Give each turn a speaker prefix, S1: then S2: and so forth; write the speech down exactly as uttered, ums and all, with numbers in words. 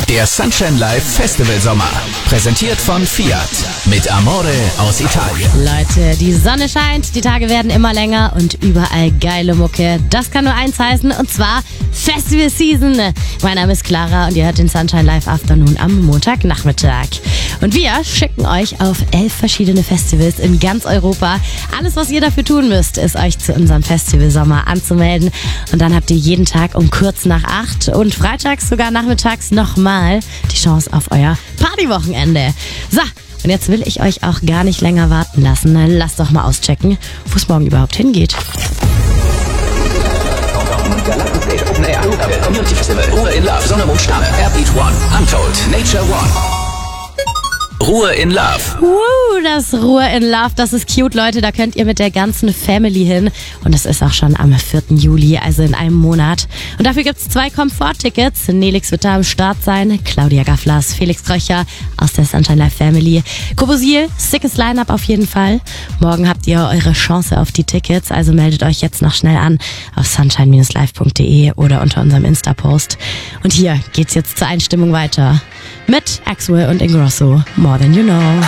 S1: Der Sunshine Live Festival Sommer. Präsentiert von Fiat. Mit Amore aus Italien.
S2: Leute, die Sonne scheint, die Tage werden immer länger und überall geile Mucke. Das kann nur eins heißen, und zwar Festival Season. Mein Name ist Clara und ihr hört den Sunshine Live Afternoon am Montagnachmittag. Und wir schicken euch auf elf verschiedene Festivals in ganz Europa. Alles, was ihr dafür tun müsst, ist euch zu unserem Festival Sommer anzumelden. Und dann habt ihr jeden Tag um kurz nach acht und freitags sogar nachmittags nochmal die Chance auf euer Partywochenende. So, und jetzt will ich euch auch gar nicht länger warten lassen. Lasst doch mal auschecken, wo es morgen überhaupt hingeht.
S1: Community Festival. Ruhe in Love. Sonne, Mond, Sterne. Airbeat One. Untold. Nature One. Ruhe in Love.
S2: Uh, das Ruhe in Love, das ist cute, Leute. Da könnt ihr mit der ganzen Family hin. Und es ist auch schon am vierten Juli, also in einem Monat. Und dafür gibt's zwei Komfort-Tickets. Nelix wird da am Start sein. Claudia Gafflers, Felix Kröcher aus der Sunshine Live Family. Kobosil, sickes Line-Up auf jeden Fall. Morgen habt ihr eure Chance auf die Tickets. Also meldet euch jetzt noch schnell an auf sunshine Bindestrich live punkt de oder unter unserem Insta-Post. Und hier geht's jetzt zur Einstimmung weiter. Mit Axwell und Ingrosso. More Than You Know.